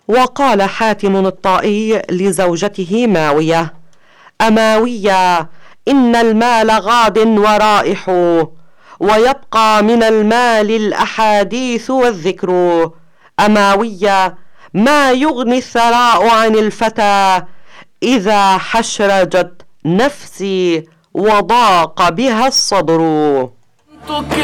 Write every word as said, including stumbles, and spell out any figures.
وقال حاتم الطائي لزوجته ماوية: أماوية، إن المال غاد ورائح، ويبقى من المال الأحاديث والذكر. أماوية، ما يغني الثراء عن الفتى إذا حشرجت نفسي وضاق بها الصدر.